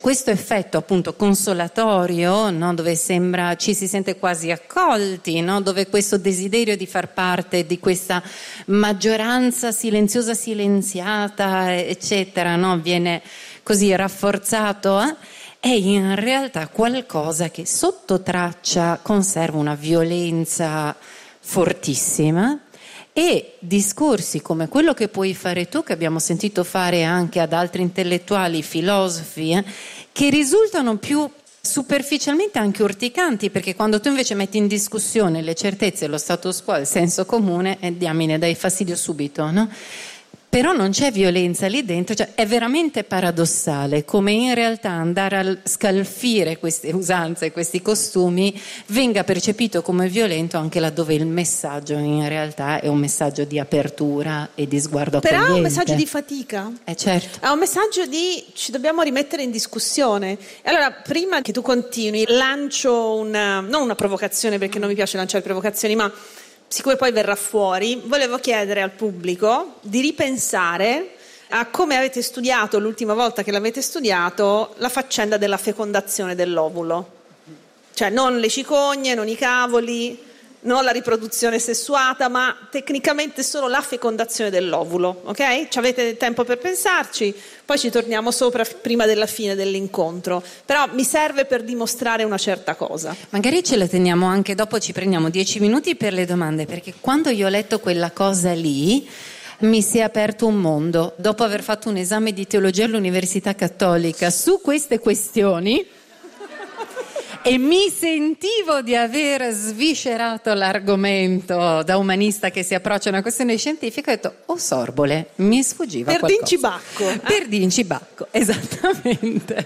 questo effetto appunto consolatorio, no? Dove sembra ci si sente quasi accolti, no? Dove questo desiderio di far parte di questa maggioranza silenziosa, silenziata, eccetera, no? Viene così rafforzato, è in realtà qualcosa che sotto traccia conserva una violenza fortissima. E discorsi come quello che puoi fare tu, che abbiamo sentito fare anche ad altri intellettuali, filosofi, che risultano più superficialmente anche urticanti, perché quando tu invece metti in discussione le certezze, lo status quo, il senso comune, diamine, dai fastidio subito, no? Però non c'è violenza lì dentro, cioè è veramente paradossale come in realtà andare a scalfire queste usanze, questi costumi, venga percepito come violento anche laddove il messaggio in realtà è un messaggio di apertura e di sguardo accogliente. Però è un messaggio di fatica. Certo. È un messaggio di ci dobbiamo rimettere in discussione. E allora, prima che tu continui, lancio non una provocazione, perché non mi piace lanciare provocazioni, ma siccome poi verrà fuori, volevo chiedere al pubblico di ripensare a come avete studiato l'ultima volta che l'avete studiato la faccenda della fecondazione dell'ovulo. Cioè non le cicogne, non i cavoli, non la riproduzione sessuata, ma tecnicamente solo la fecondazione dell'ovulo, ok? Ci avete tempo per pensarci, poi ci torniamo sopra prima della fine dell'incontro, però mi serve per dimostrare una certa cosa. Magari ce la teniamo anche dopo, ci prendiamo 10 minuti per le domande, perché quando io ho letto quella cosa lì mi si è aperto un mondo. Dopo aver fatto un esame di teologia all'Università Cattolica su queste questioni e mi sentivo di aver sviscerato l'argomento da umanista che si approccia a una questione scientifica, ho detto, Sorbole, mi sfuggiva qualcosa. Per Dincibacco, esattamente.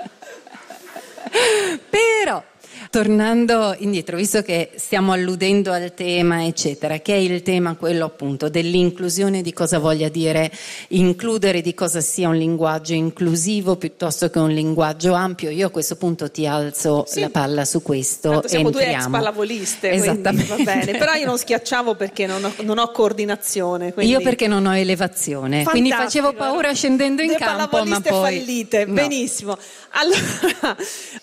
Però, tornando indietro, visto che stiamo alludendo al tema, eccetera, che è il tema quello appunto dell'inclusione, di cosa voglia dire includere, di cosa sia un linguaggio inclusivo piuttosto che un linguaggio ampio, io a questo punto ti alzo la palla su questo. Tanto siamo entriamo. due ex pallavoliste, Esattamente. va bene, però io non schiacciavo perché non ho coordinazione. Quindi... Io perché non ho elevazione, quindi facevo paura scendendo in campo, ma poi... fallite, no. Benissimo. Allora...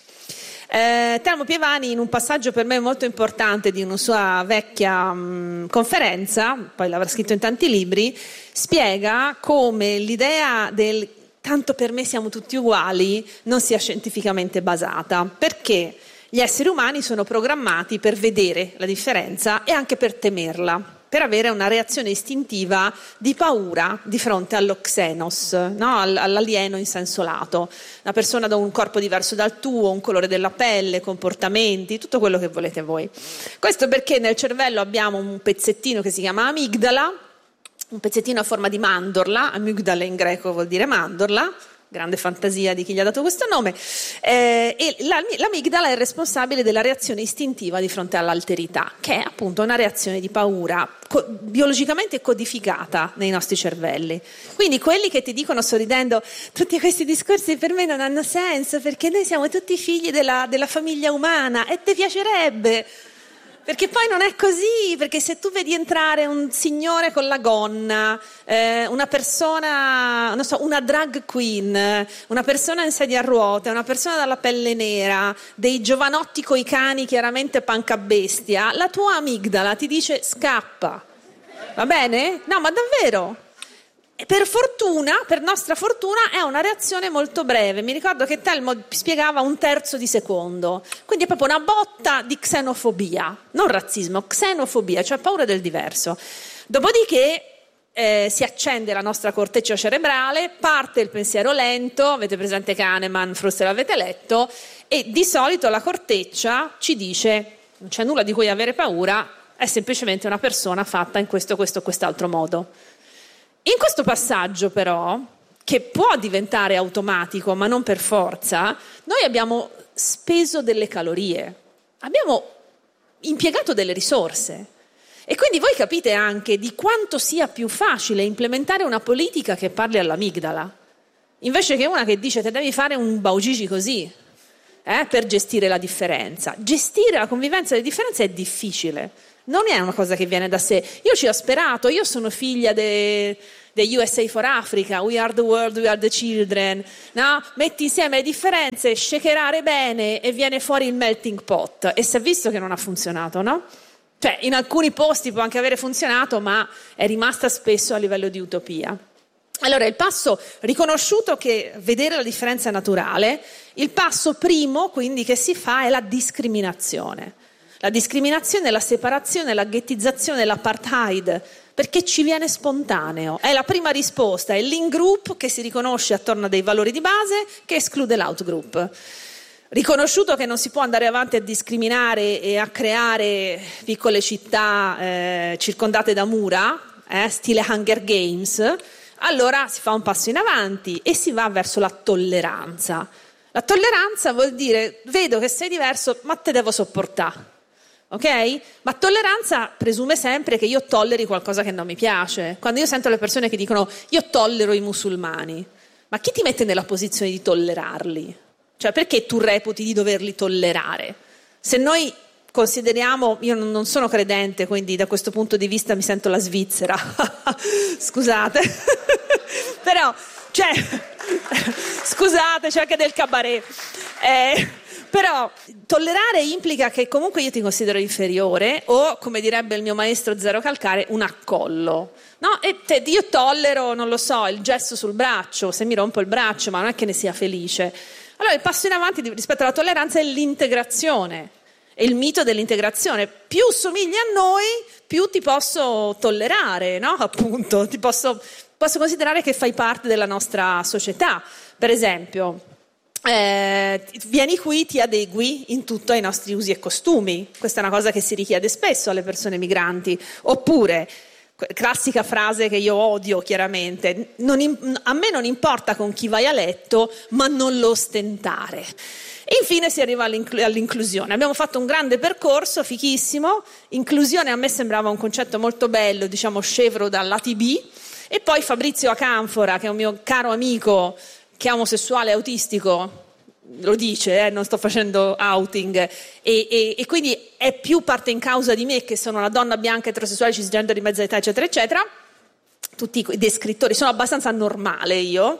Telmo Pievani, in un passaggio per me molto importante di una sua vecchia conferenza, poi l'avrà scritto in tanti libri, spiega come l'idea del tanto per me siamo tutti uguali non sia scientificamente basata, perché gli esseri umani sono programmati per vedere la differenza e anche per temerla, per avere una reazione istintiva di paura di fronte allo xenos, no? All'alieno in senso lato, una persona da un corpo diverso dal tuo, un colore della pelle, comportamenti, tutto quello che volete voi. Questo perché nel cervello abbiamo un pezzettino che si chiama amigdala, un pezzettino a forma di mandorla, amygdala in greco vuol dire mandorla, grande fantasia di chi gli ha dato questo nome, e l'amigdala è responsabile della reazione istintiva di fronte all'alterità, che è appunto una reazione di paura biologicamente codificata nei nostri cervelli. Quindi quelli che ti dicono sorridendo tutti questi discorsi per me non hanno senso, perché noi siamo tutti figli della famiglia umana e ti piacerebbe. Perché poi non è così, perché se tu vedi entrare un signore con la gonna, una persona, non so, una drag queen, una persona in sedia a ruote, una persona dalla pelle nera, dei giovanotti coi cani chiaramente pancabestia, la tua amigdala ti dice scappa. Va bene? No, ma davvero? Per fortuna, per nostra fortuna, è una reazione molto breve. Mi ricordo che Telmo spiegava 1/3 di secondo. Quindi è proprio una botta di xenofobia, non razzismo, xenofobia, cioè paura del diverso. Dopodiché si accende la nostra corteccia cerebrale, parte il pensiero lento, avete presente Kahneman, forse l'avete letto, e di solito la corteccia ci dice non c'è nulla di cui avere paura, è semplicemente una persona fatta in questo, quest'altro modo. In questo passaggio però, che può diventare automatico ma non per forza, noi abbiamo speso delle calorie, abbiamo impiegato delle risorse e quindi voi capite anche di quanto sia più facile implementare una politica che parli all'amigdala invece che una che dice te devi fare un baugici così, per gestire la differenza. Gestire la convivenza delle differenze è difficile, non è una cosa che viene da sé. Io ci ho sperato, io sono figlia dei USA for Africa, we are the world, we are the children, no? Metti insieme le differenze, shakerare bene e viene fuori il melting pot, e si è visto che non ha funzionato, no? Cioè, in alcuni posti può anche avere funzionato, ma è rimasta spesso a livello di utopia. Allora, il passo riconosciuto che vedere la differenza è naturale, il passo primo quindi che si fa è la discriminazione. La discriminazione, la separazione, la ghettizzazione, l'apartheid, perché ci viene spontaneo. È la prima risposta, è l'in-group che si riconosce attorno a dei valori di base che esclude l'out-group. Riconosciuto che non si può andare avanti a discriminare e a creare piccole città circondate da mura, stile Hunger Games, allora si fa un passo in avanti e si va verso la tolleranza. La tolleranza vuol dire, vedo che sei diverso, ma te devo sopportare. Ok? Ma tolleranza presume sempre che io tolleri qualcosa che non mi piace. Quando io sento le persone che dicono io tollero i musulmani, ma chi ti mette nella posizione di tollerarli? Cioè, perché tu reputi di doverli tollerare? Se noi consideriamo, io non sono credente, quindi da questo punto di vista mi sento la Svizzera, scusate, però, cioè, scusate, c'è anche del cabaret, però tollerare implica che comunque io ti considero inferiore o, come direbbe il mio maestro Zero Calcare, un accollo. No? E io tollero, non lo so, il gesto sul braccio, se mi rompo il braccio, ma non è che ne sia felice. Allora il passo in avanti rispetto alla tolleranza è l'integrazione, è il mito dell'integrazione. Più somigli a noi, più ti posso tollerare, no? Appunto, ti posso considerare che fai parte della nostra società. Per esempio, vieni qui, ti adegui in tutto ai nostri usi e costumi. Questa è una cosa che si richiede spesso alle persone migranti. Oppure, classica frase che io odio chiaramente, a me non importa con chi vai a letto, ma non lo ostentare. E infine si arriva all'inclusione. Abbiamo fatto un grande percorso, fichissimo. Inclusione a me sembrava un concetto molto bello, diciamo scevro dall'ATB. E poi Fabrizio Acanfora, che è un mio caro amico, che è omosessuale autistico, lo dice, non sto facendo outing, e quindi è più parte in causa di me, che sono una donna bianca, eterosessuale, cisgender, di mezza età, eccetera, eccetera. Tutti i descrittori, sono abbastanza normale io,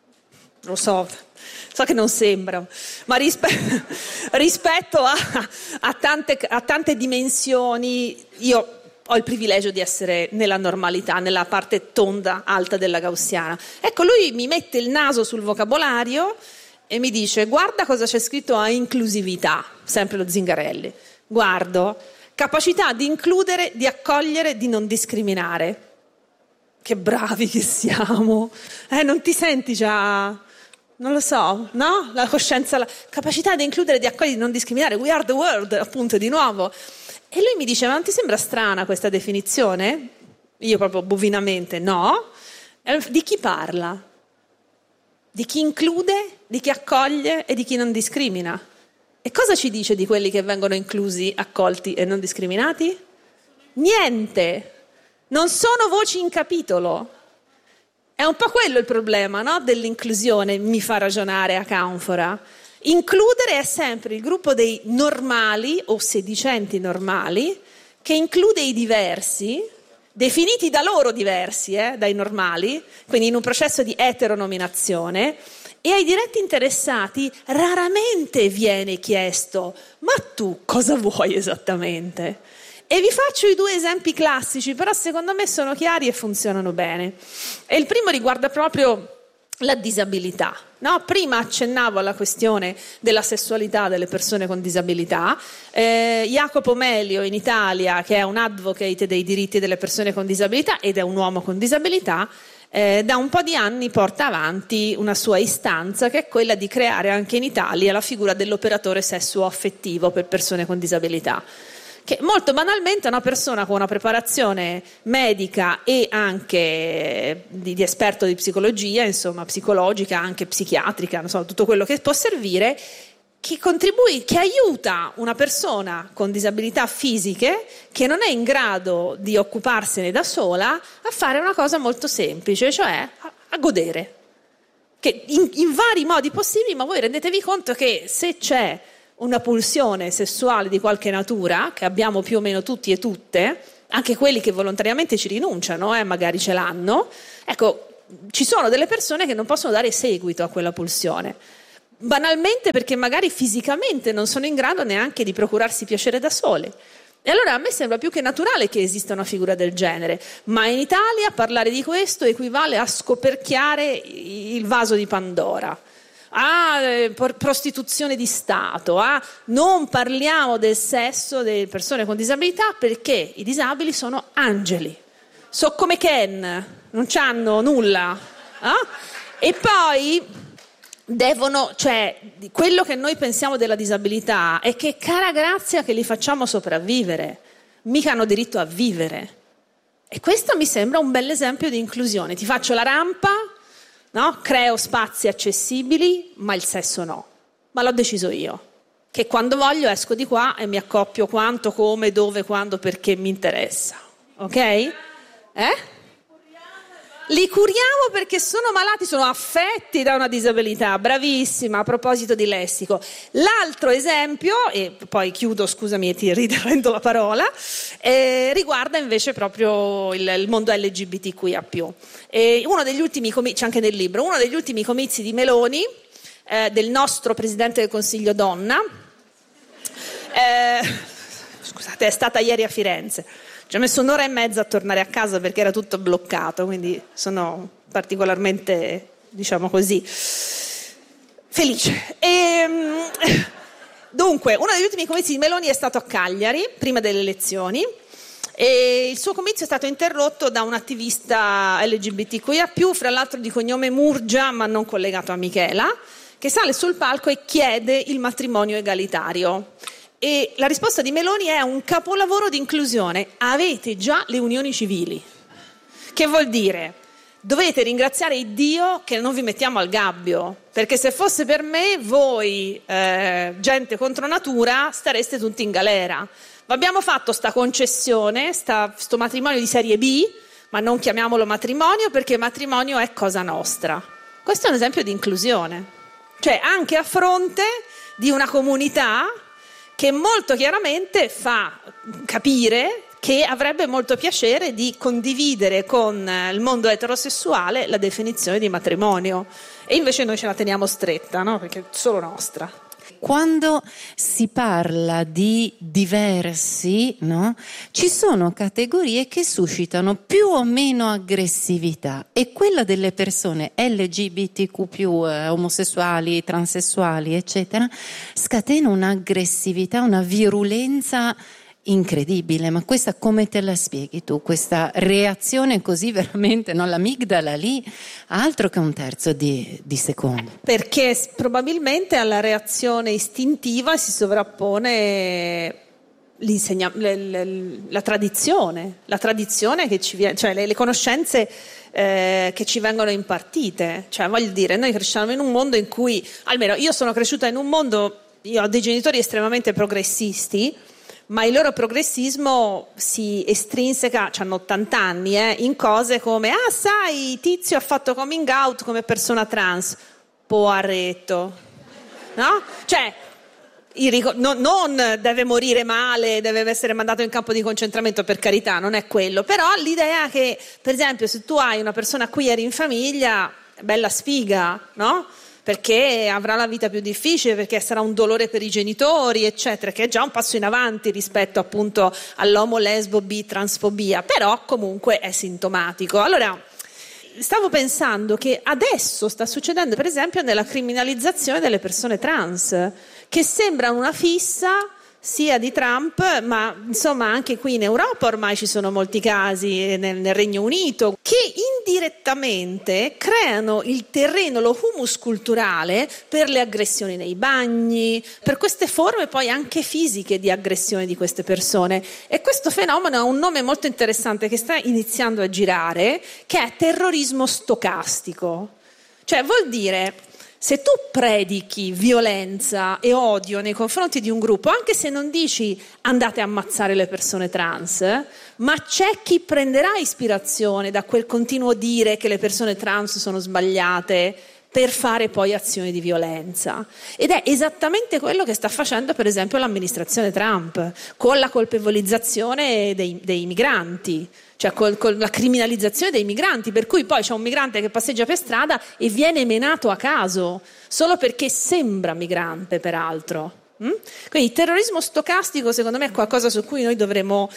lo so che non sembra, ma rispetto a tante dimensioni, io ho il privilegio di essere nella normalità, nella parte tonda, alta della gaussiana. Ecco, lui mi mette il naso sul vocabolario e mi dice: guarda cosa c'è scritto a inclusività, sempre lo Zingarelli. Guardo, capacità di includere, di accogliere, di non discriminare. Che bravi che siamo! Non ti senti già, non lo so, no? La coscienza, la capacità di includere, di accogliere, di non discriminare. We are the world, appunto, di nuovo. E lui mi dice: ma non ti sembra strana questa definizione? Io proprio bovinamente no. Di chi parla? Di chi include, di chi accoglie e di chi non discrimina. E cosa ci dice di quelli che vengono inclusi, accolti e non discriminati? Niente. Non sono voci in capitolo. È un po' quello il problema, no? Dell'inclusione, mi fa ragionare Acanfora. Includere è sempre il gruppo dei normali o sedicenti normali, che include i diversi, definiti da loro diversi, dai normali, quindi in un processo di eteronominazione, e ai diretti interessati raramente viene chiesto: ma tu cosa vuoi esattamente? E vi faccio i due esempi classici, però secondo me sono chiari e funzionano bene. E il primo riguarda proprio la disabilità. No? Prima accennavo alla questione della sessualità delle persone con disabilità. Jacopo Melio in Italia, che è un advocate dei diritti delle persone con disabilità ed è un uomo con disabilità, da un po' di anni porta avanti una sua istanza, che è quella di creare anche in Italia la figura dell'operatore sessuo-affettivo per persone con disabilità, che molto banalmente è una persona con una preparazione medica e anche di esperto di psicologia, insomma psicologica, anche psichiatrica, non so, tutto quello che può servire, che che aiuta una persona con disabilità fisiche che non è in grado di occuparsene da sola a fare una cosa molto semplice, cioè a godere. che in vari modi possibili, ma voi rendetevi conto che se c'è una pulsione sessuale di qualche natura, che abbiamo più o meno tutti e tutte, anche quelli che volontariamente ci rinunciano, magari ce l'hanno, ecco, ci sono delle persone che non possono dare seguito a quella pulsione, banalmente perché magari fisicamente non sono in grado neanche di procurarsi piacere da sole. E allora a me sembra più che naturale che esista una figura del genere, ma in Italia parlare di questo equivale a scoperchiare il vaso di Pandora. Prostituzione di Stato, non parliamo del sesso delle persone con disabilità perché i disabili sono angeli, so come Ken, non c'hanno nulla, e poi quello che noi pensiamo della disabilità è che cara grazia che li facciamo sopravvivere, mica hanno diritto a vivere. E questo mi sembra un bel esempio di inclusione. Ti faccio la rampa, no? Creo spazi accessibili, ma il sesso no. Ma l'ho deciso io, che quando voglio esco di qua e mi accoppio quanto, come, dove, quando, perché mi interessa. Ok? Li curiamo perché sono malati, sono affetti da una disabilità. Bravissima, a proposito di lessico. L'altro esempio, e poi chiudo, scusami e ti riprendo la parola, riguarda invece proprio il mondo LGBTQIA+. Uno degli ultimi comizi, c'è anche nel libro, uno degli ultimi comizi di Meloni, del nostro Presidente del Consiglio donna, scusate, è stata ieri a Firenze. Ci ho messo un'ora e mezza a tornare a casa perché era tutto bloccato, quindi sono particolarmente, diciamo così, felice. Dunque, uno degli ultimi comizi di Meloni è stato a Cagliari, prima delle elezioni, e il suo comizio è stato interrotto da un attivista LGBTQIA+, fra l'altro di cognome Murgia, ma non collegato a Michela, che sale sul palco e chiede il matrimonio egalitario. E la risposta di Meloni è un capolavoro di inclusione. Avete già le unioni civili. Che vuol dire? Dovete ringraziare Dio che non vi mettiamo al gabbio, perché se fosse per me voi, gente contro natura, stareste tutti in galera. Vi abbiamo fatto sta concessione, sto matrimonio di serie B, ma non chiamiamolo matrimonio perché matrimonio è cosa nostra. Questo è un esempio di inclusione. Cioè anche a fronte di una comunità che molto chiaramente fa capire che avrebbe molto piacere di condividere con il mondo eterosessuale la definizione di matrimonio. E invece noi ce la teniamo stretta, no? Perché è solo nostra. Quando si parla di diversi, no? Ci sono categorie che suscitano più o meno aggressività e quella delle persone LGBTQ+, omosessuali, transessuali, eccetera, scatena un'aggressività, una virulenza incredibile. Ma questa come te la spieghi tu? Questa reazione così veramente, no? L'amigdala lì, altro che un terzo di secondo. Perché probabilmente alla reazione istintiva si sovrappone la tradizione che ci viene, cioè le conoscenze che ci vengono impartite. Cioè voglio dire, noi cresciamo in un mondo in cui, almeno io sono cresciuta in un mondo, io ho dei genitori estremamente progressisti, ma il loro progressismo si estrinseca, hanno 80 anni, in cose come, sai, Tizio ha fatto coming out come persona trans, poaretto, no? Cioè, non deve morire male, deve essere mandato in campo di concentramento, per carità, non è quello, però l'idea che, per esempio, se tu hai una persona queer in famiglia, bella sfiga, no? Perché avrà la vita più difficile, perché sarà un dolore per i genitori, eccetera, che è già un passo in avanti rispetto appunto all'omo, lesbo, bi, transfobia, però comunque è sintomatico. Allora, stavo pensando che adesso sta succedendo, per esempio, nella criminalizzazione delle persone trans, che sembra una fissa sia di Trump, ma insomma anche qui in Europa ormai ci sono molti casi, nel Regno Unito, che indirettamente creano il terreno, lo humus culturale per le aggressioni nei bagni, per queste forme poi anche fisiche di aggressione di queste persone. E questo fenomeno ha un nome molto interessante che sta iniziando a girare, che è terrorismo stocastico. Cioè vuol dire, se tu predichi violenza e odio nei confronti di un gruppo, anche se non dici andate a ammazzare le persone trans, ma c'è chi prenderà ispirazione da quel continuo dire che le persone trans sono sbagliate per fare poi azioni di violenza. Ed è esattamente quello che sta facendo per esempio l'amministrazione Trump con la colpevolizzazione dei migranti, cioè con la criminalizzazione dei migranti, per cui poi c'è un migrante che passeggia per strada e viene menato a caso solo perché sembra migrante, peraltro. Quindi il terrorismo stocastico secondo me è qualcosa su cui noi dovremmo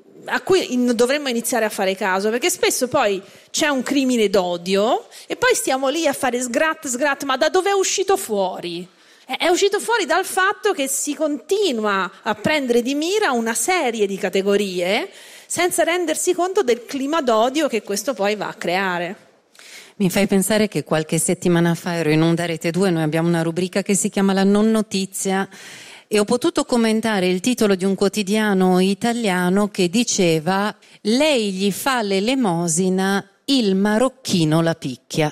iniziare a fare caso, perché spesso poi c'è un crimine d'odio e poi stiamo lì a fare sgrat, ma da dove è uscito fuori? È uscito fuori dal fatto che si continua a prendere di mira una serie di categorie senza rendersi conto del clima d'odio che questo poi va a creare. Mi fai pensare che qualche settimana fa ero in Onda Rete 2, noi abbiamo una rubrica che si chiama La Non Notizia, e ho potuto commentare il titolo di un quotidiano italiano che diceva: lei gli fa l'elemosina, il marocchino la picchia.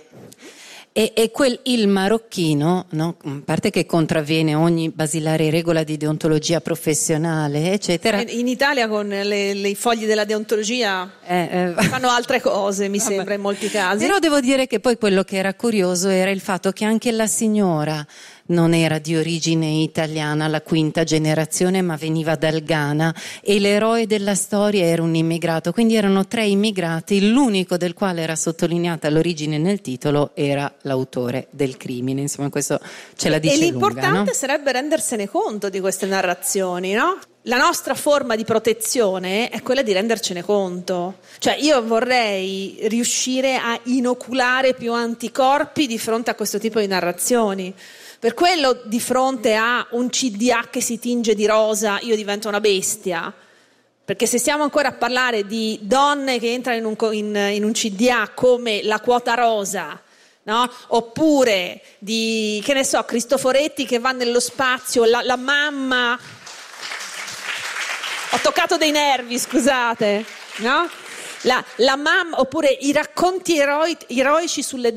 E quel il marocchino, no? A parte che contravviene ogni basilare regola di deontologia professionale, eccetera. In Italia con i fogli della deontologia fanno altre cose, mi sembra, in molti casi. Però devo dire che poi quello che era curioso era il fatto che anche la signora non era di origine italiana, la quinta generazione, ma veniva dal Ghana, e l'eroe della storia era un immigrato, quindi erano 3 immigrati, l'unico del quale era sottolineata l'origine nel titolo era l'autore del crimine. Insomma, questo ce la dice lunga. E l'importante, no? Sarebbe rendersene conto di queste narrazioni, no? La nostra forma di protezione è quella di rendercene conto. Cioè io vorrei riuscire a inoculare più anticorpi di fronte a questo tipo di narrazioni. Per quello di fronte a un CDA che si tinge di rosa io divento una bestia, perché se stiamo ancora a parlare di donne che entrano in un CDA come la quota rosa, no? Oppure di, che ne so, Cristoforetti che va nello spazio, la mamma, ho toccato dei nervi, scusate, no? La mamma, oppure i racconti eroici sulle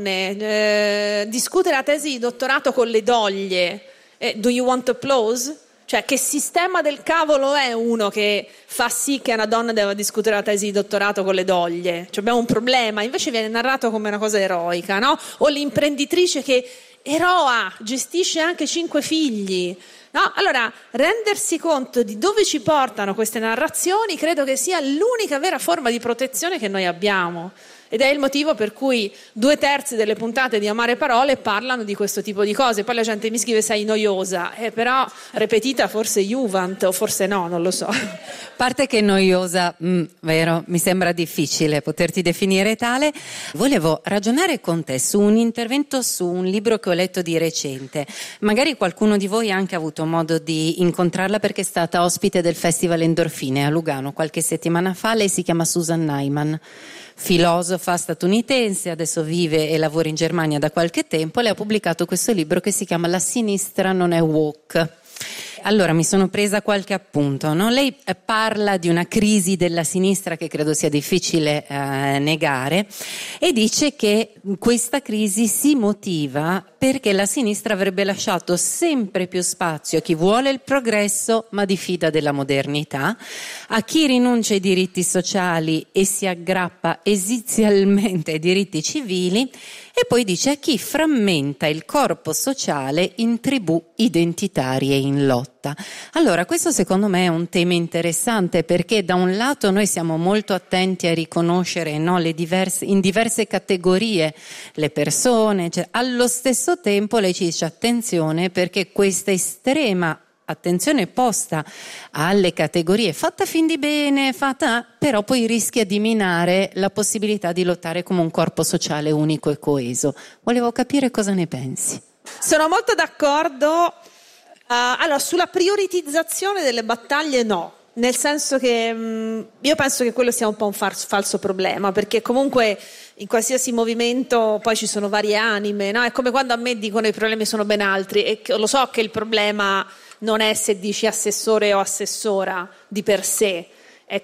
donne, discutere la tesi di dottorato con le doglie, do you want applause? Cioè, che sistema del cavolo è uno che fa sì che una donna debba discutere la tesi di dottorato con le doglie? Cioè, abbiamo un problema, invece viene narrato come una cosa eroica, no? O l'imprenditrice che eroa, gestisce anche 5 figli. No? Allora, rendersi conto di dove ci portano queste narrazioni credo che sia l'unica vera forma di protezione che noi abbiamo, ed è il motivo per cui 2/3 delle puntate di Amare Parole parlano di questo tipo di cose. Poi la gente mi scrive: sei noiosa, però repetita forse Juvent o forse no, non lo so. A parte che noiosa, vero, mi sembra difficile poterti definire tale. Volevo ragionare con te su un intervento, su un libro che ho letto di recente. Magari qualcuno di voi ha anche avuto modo di incontrarla perché è stata ospite del Festival Endorfine a Lugano qualche settimana fa. Lei si chiama Susan Neiman, filosofa statunitense, adesso vive e lavora in Germania da qualche tempo. Lei ha pubblicato questo libro che si chiama La sinistra non è woke. Allora mi sono presa qualche appunto, no? Lei parla di una crisi della sinistra che credo sia difficile negare, e dice che questa crisi si motiva perché la sinistra avrebbe lasciato sempre più spazio a chi vuole il progresso ma diffida della modernità, a chi rinuncia ai diritti sociali e si aggrappa esizialmente ai diritti civili, e poi dice a chi frammenta il corpo sociale in tribù identitarie in lotta. Allora, questo secondo me è un tema interessante, perché da un lato noi siamo molto attenti a riconoscere, no, in diverse categorie le persone, cioè, allo stesso tempo lei ci dice attenzione, perché questa estrema attenzione posta alle categorie, fatta fin di bene, però poi rischia di minare la possibilità di lottare come un corpo sociale unico e coeso. Volevo capire cosa ne pensi. Sono molto d'accordo. Allora, sulla prioritizzazione delle battaglie no, nel senso che io penso che quello sia un po' un falso problema, perché comunque in qualsiasi movimento poi ci sono varie anime, no? È come quando a me dicono i problemi sono ben altri, e lo so che il problema non è se dici assessore o assessora di per sé, è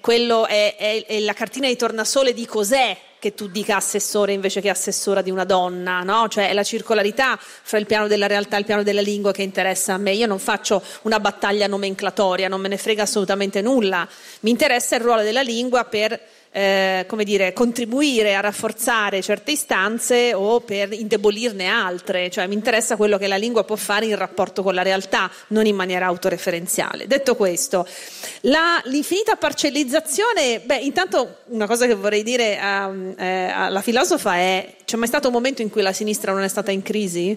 la cartina di tornasole di cos'è che tu dica assessore invece che assessora di una donna, no? Cioè è la circolarità fra il piano della realtà e il piano della lingua che interessa a me. Io non faccio una battaglia nomenclatoria, non me ne frega assolutamente nulla, mi interessa il ruolo della lingua per come dire, contribuire a rafforzare certe istanze o per indebolirne altre, cioè mi interessa quello che la lingua può fare in rapporto con la realtà, non in maniera autoreferenziale. Detto questo, l'infinita parcellizzazione, intanto una cosa che vorrei dire alla filosofa è: c'è mai stato un momento in cui la sinistra non è stata in crisi?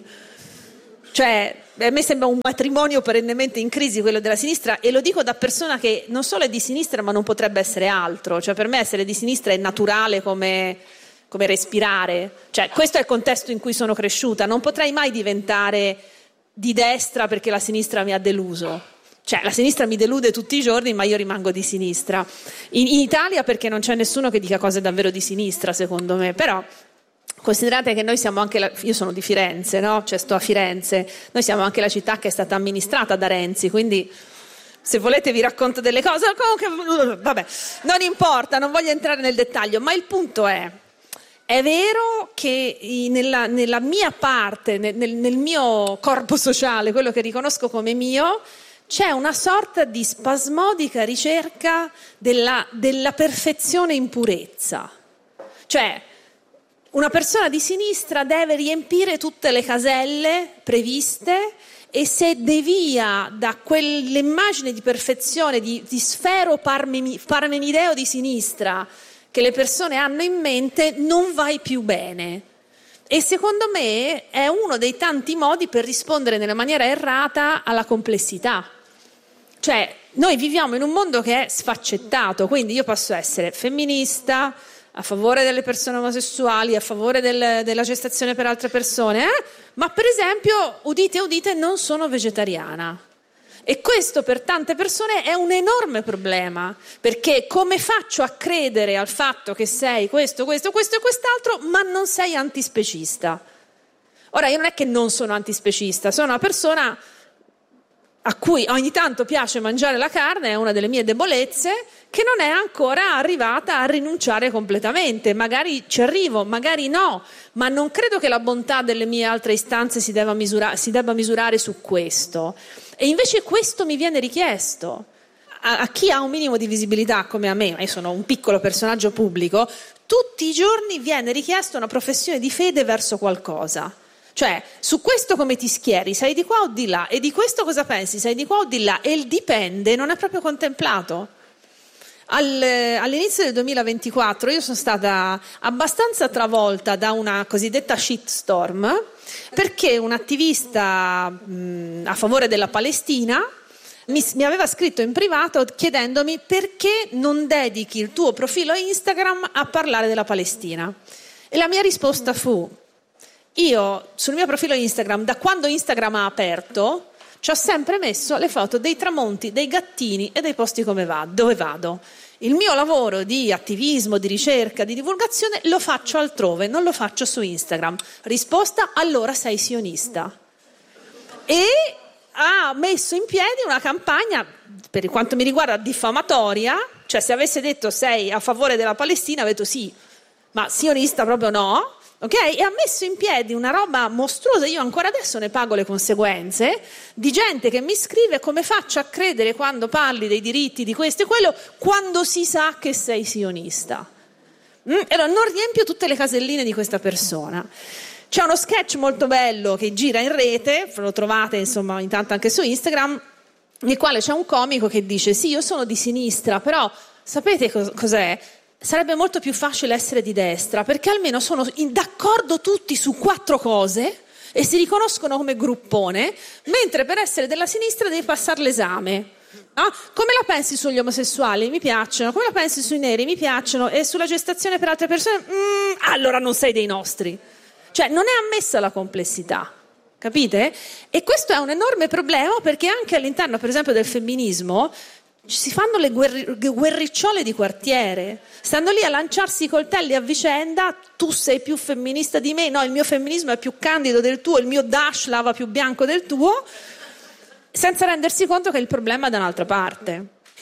Cioè, a me sembra un matrimonio perennemente in crisi quello della sinistra, e lo dico da persona che non solo è di sinistra ma non potrebbe essere altro. Cioè, per me essere di sinistra è naturale come respirare. Cioè, questo è il contesto in cui sono cresciuta. Non potrei mai diventare di destra perché la sinistra mi ha deluso. Cioè, la sinistra mi delude tutti i giorni, ma io rimango di sinistra. In Italia perché non c'è nessuno che dica cose davvero di sinistra, secondo me. Però considerate che noi siamo anche io sono di Firenze, no? Cioè, sto a Firenze. Noi siamo anche la città che è stata amministrata da Renzi, quindi se volete vi racconto delle cose. Comunque, vabbè, non importa, non voglio entrare nel dettaglio, ma il punto è vero che nella mia parte, nel mio corpo sociale, quello che riconosco come mio, c'è una sorta di spasmodica ricerca della perfezione in purezza. Cioè, una persona di sinistra deve riempire tutte le caselle previste, e se devia da quell'immagine di perfezione, di sfero parmenideo di sinistra che le persone hanno in mente, non vai più bene. E secondo me è uno dei tanti modi per rispondere nella maniera errata alla complessità. Cioè, noi viviamo in un mondo che è sfaccettato, quindi io posso essere femminista, a favore delle persone omosessuali, a favore della gestazione per altre persone, ma per esempio, udite udite, non sono vegetariana. E questo per tante persone è un enorme problema, perché come faccio a credere al fatto che sei questo e quest'altro, ma non sei antispecista? Ora, io non è che non sono antispecista, sono una persona a cui ogni tanto piace mangiare la carne, è una delle mie debolezze, che non è ancora arrivata a rinunciare completamente. Magari ci arrivo, magari no, ma non credo che la bontà delle mie altre istanze si debba misurare su questo. E invece questo mi viene richiesto. A chi ha un minimo di visibilità come a me, io sono un piccolo personaggio pubblico, tutti i giorni viene richiesta una professione di fede verso qualcosa. Cioè, su questo come ti schieri? Sei di qua o di là? E di questo cosa pensi? Sei di qua o di là? E il dipende non è proprio contemplato. All'inizio del 2024 io sono stata abbastanza travolta da una cosiddetta shitstorm, perché un attivista a favore della Palestina mi aveva scritto in privato chiedendomi perché non dedichi il tuo profilo Instagram a parlare della Palestina. E la mia risposta fu: io sul mio profilo Instagram, da quando Instagram ha aperto, ci ho sempre messo le foto dei tramonti, dei gattini e dei posti dove vado. Il mio lavoro di attivismo, di ricerca, di divulgazione lo faccio altrove, non lo faccio su Instagram. Risposta: allora sei sionista. E ha messo in piedi una campagna, per quanto mi riguarda, diffamatoria. Cioè, se avesse detto sei a favore della Palestina, avrei detto sì, ma sionista proprio no. Ok? E ha messo in piedi una roba mostruosa, io ancora adesso ne pago le conseguenze, di gente che mi scrive: come faccio a credere quando parli dei diritti di questo e quello, quando si sa che sei sionista? Allora, non riempio tutte le caselline di questa persona. C'è uno sketch molto bello che gira in rete, lo trovate insomma intanto anche su Instagram, nel quale c'è un comico che dice: sì, io sono di sinistra, però sapete cos'è? Sarebbe molto più facile essere di destra, perché almeno sono d'accordo tutti su 4 cose e si riconoscono come gruppone, mentre per essere della sinistra devi passare l'esame. No? Come la pensi sugli omosessuali? Mi piacciono. Come la pensi sui neri? Mi piacciono. E sulla gestazione per altre persone? Allora non sei dei nostri. Cioè, non è ammessa la complessità. Capite? E questo è un enorme problema, perché anche all'interno, per esempio, del femminismo si fanno le guerricciole di quartiere, stanno lì a lanciarsi i coltelli a vicenda. Tu sei più femminista di me, no, il mio femminismo è più candido del tuo, il mio dash lava più bianco del tuo, senza rendersi conto che il problema è da un'altra parte.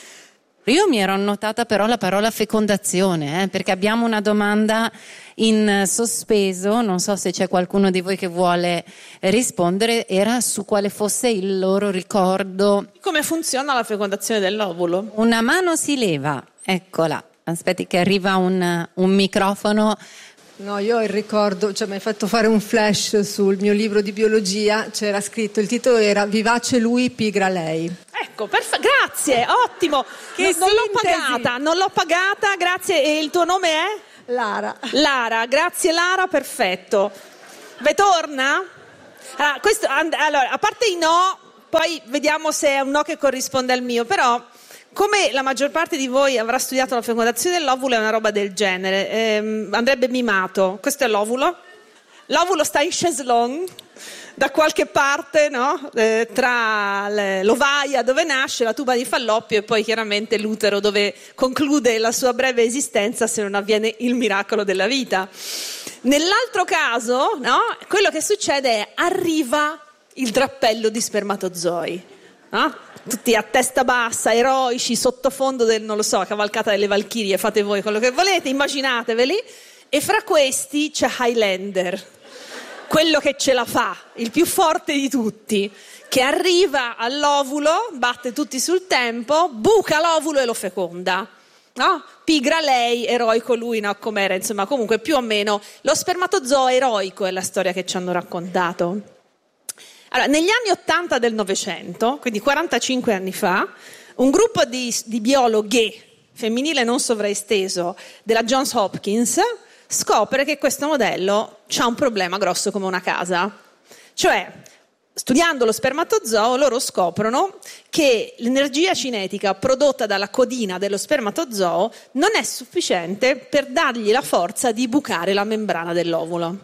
Io mi ero annotata però la parola fecondazione, perché abbiamo una domanda in sospeso, non so se c'è qualcuno di voi che vuole rispondere, era su quale fosse il loro ricordo. Come funziona la fecondazione dell'ovulo? Una mano si leva, eccola. Aspetti che arriva un microfono. No, io ho il ricordo, cioè mi hai fatto fare un flash sul mio libro di biologia, c'era scritto, il titolo era Vivace lui, pigra lei. Ecco, grazie, ottimo. Non l'ho pagata, grazie. E il tuo nome è? Lara, grazie Lara, perfetto. Ve torna? Allora, a parte i no, poi vediamo se è un no che corrisponde al mio, però come la maggior parte di voi avrà studiato la fecondazione dell'ovulo, è una roba del genere, andrebbe mimato. Questo è l'ovulo. L'ovulo sta in chaiselong da qualche parte, no? Tra l'ovaia dove nasce, la tuba di Falloppio, e poi chiaramente l'utero dove conclude la sua breve esistenza, se non avviene il miracolo della vita. Nell'altro caso, no? Quello che succede è arriva il drappello di spermatozoi, no? Tutti a testa bassa, eroici, sottofondo del, non lo so, cavalcata delle Valchirie, fate voi quello che volete, immaginateveli, e fra questi c'è Highlander, quello che ce la fa, il più forte di tutti, che arriva all'ovulo, batte tutti sul tempo, buca l'ovulo e lo feconda, no? Pigra lei, eroico lui, no? Com'era, insomma, comunque più o meno lo spermatozoo eroico è la storia che ci hanno raccontato. Allora, negli anni 80 del Novecento, quindi 45 anni fa, un gruppo di biologhe femminile non sovraesteso della Johns Hopkins scopre che questo modello ha un problema grosso come una casa. Cioè, studiando lo spermatozoo, loro scoprono che l'energia cinetica prodotta dalla codina dello spermatozoo non è sufficiente per dargli la forza di bucare la membrana dell'ovulo.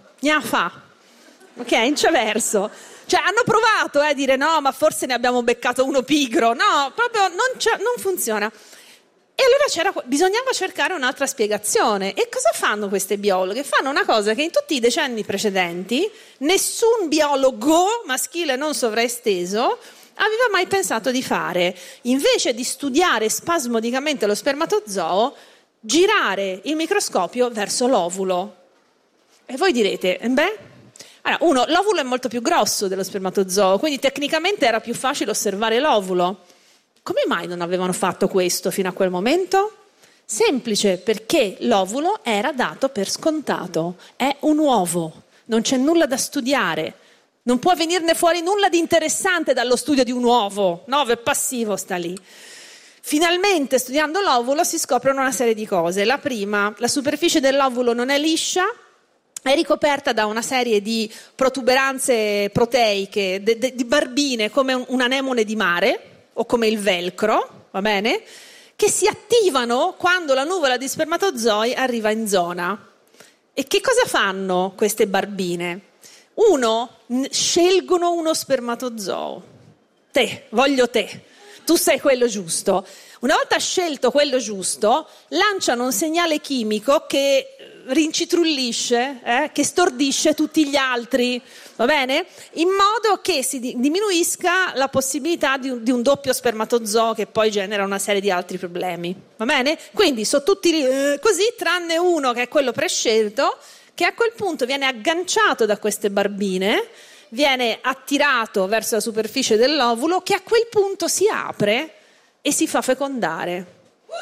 Ok? Non c'è verso. Cioè, hanno provato a dire no, ma forse ne abbiamo beccato uno pigro. No, proprio non funziona. E allora bisognava cercare un'altra spiegazione. E cosa fanno queste biologhe? Fanno una cosa che in tutti i decenni precedenti nessun biologo maschile non sovraesteso aveva mai pensato di fare. Invece di studiare spasmodicamente lo spermatozoo, girare il microscopio verso l'ovulo. E voi direte, allora, l'ovulo è molto più grosso dello spermatozoo, quindi tecnicamente era più facile osservare l'ovulo. Come mai non avevano fatto questo fino a quel momento? Semplice, perché l'ovulo era dato per scontato, è un uovo, non c'è nulla da studiare, non può venirne fuori nulla di interessante dallo studio di un uovo, è passivo, sta lì. Finalmente, studiando l'ovulo, si scoprono una serie di cose. La prima, la superficie dell'ovulo non è liscia, è ricoperta da una serie di protuberanze proteiche, di barbine, come un anemone di mare, o come il velcro, va bene? Che si attivano quando la nuvola di spermatozoi arriva in zona. E che cosa fanno queste barbine? Scelgono uno spermatozoo. Voglio te. Tu sei quello giusto. Una volta scelto quello giusto, lanciano un segnale chimico che rincitrullisce, che stordisce tutti gli altri, va bene? In modo che si diminuisca la possibilità di un doppio spermatozoo che poi genera una serie di altri problemi, va bene? Quindi sono tutti così, tranne uno che è quello prescelto, che a quel punto viene agganciato da queste barbine, viene attirato verso la superficie dell'ovulo, che a quel punto si apre e si fa fecondare.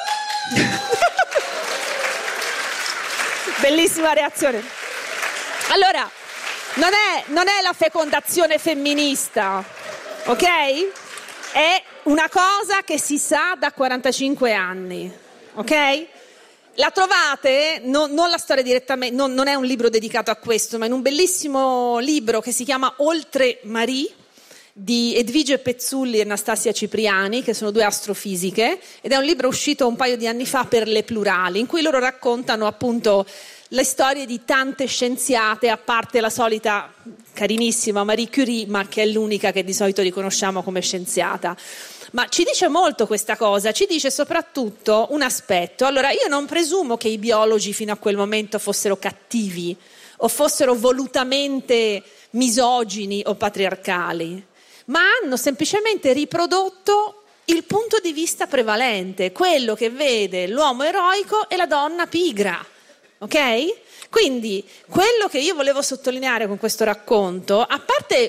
Bellissima reazione. Allora, non è la fecondazione femminista, ok? È una cosa che si sa da 45 anni, ok? La trovate, non la storia direttamente, non è un libro dedicato a questo, ma in un bellissimo libro che si chiama Oltre Marie, di Edvige Pezzulli e Anastasia Cipriani, che sono due astrofisiche, ed è un libro uscito un paio di anni fa per Le Plurali, in cui loro raccontano appunto le storie di tante scienziate, a parte la solita carinissima Marie Curie, ma che è l'unica che di solito riconosciamo come scienziata. Ma ci dice molto questa cosa, ci dice soprattutto un aspetto. Allora, io non presumo che i biologi fino a quel momento fossero cattivi o fossero volutamente misogini o patriarcali, ma hanno semplicemente riprodotto il punto di vista prevalente, quello che vede l'uomo eroico e la donna pigra, ok? Quindi quello che io volevo sottolineare con questo racconto, a parte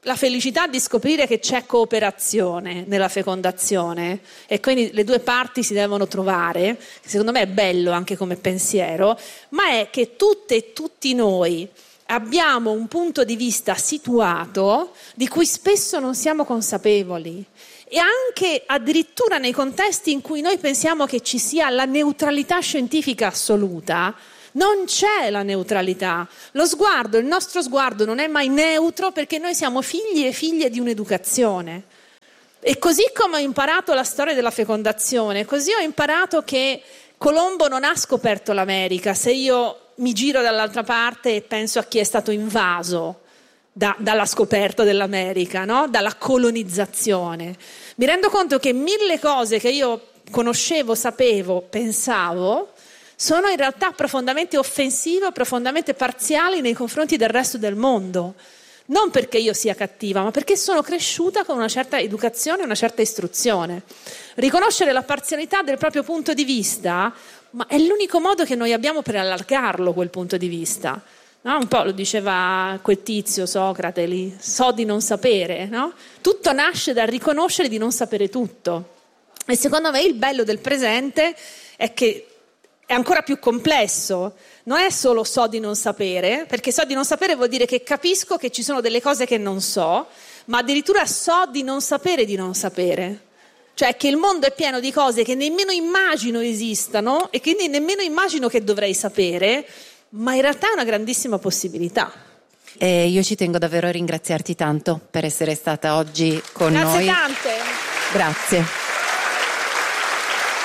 la felicità di scoprire che c'è cooperazione nella fecondazione e quindi le due parti si devono trovare, che secondo me è bello anche come pensiero, ma è che tutte e tutti noi abbiamo un punto di vista situato di cui spesso non siamo consapevoli. E anche addirittura nei contesti in cui noi pensiamo che ci sia la neutralità scientifica assoluta, non c'è la neutralità. Il nostro sguardo non è mai neutro perché noi siamo figli e figlie di un'educazione. E così come ho imparato la storia della fecondazione, così ho imparato che Colombo non ha scoperto l'America. Se io mi giro dall'altra parte e penso a chi è stato invaso dalla scoperta dell'America, no? Dalla colonizzazione, mi rendo conto che 1000 cose che io conoscevo, sapevo, pensavo, sono in realtà profondamente offensive, profondamente parziali nei confronti del resto del mondo. Non perché io sia cattiva, ma perché sono cresciuta con una certa educazione, una certa istruzione. Riconoscere la parzialità del proprio punto di vista, ma è l'unico modo che noi abbiamo per allargarlo, quel punto di vista. No? Un po' lo diceva quel tizio, Socrate lì, so di non sapere, no? Tutto nasce dal riconoscere di non sapere tutto. E secondo me il bello del presente è che è ancora più complesso, non è solo so di non sapere, perché so di non sapere vuol dire che capisco che ci sono delle cose che non so, ma addirittura so di non sapere di non sapere. Cioè che il mondo è pieno di cose che nemmeno immagino esistano e quindi nemmeno immagino che dovrei sapere, ma in realtà è una grandissima possibilità. Io ci tengo davvero a ringraziarti tanto per essere stata oggi con noi. Grazie tante. Grazie.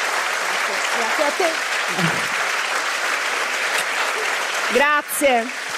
Grazie a te. Grazie.